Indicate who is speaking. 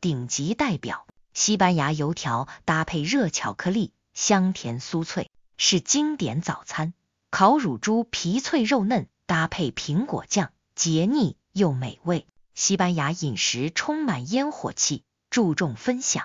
Speaker 1: 顶级代表。西班牙油条搭配热巧克力，香甜酥脆，是经典早餐。烤乳猪皮脆肉嫩，搭配苹果酱，解腻又美味。西班牙饮食充满烟火气，注重分享。